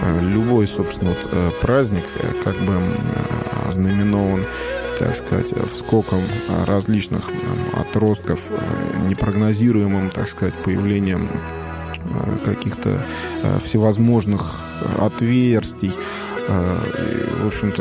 любой, собственно, праздник как бы ознаменован, так сказать, вскоком различных отростков, непрогнозируемым, так сказать, появлением каких-то всевозможных отверстий. В общем-то,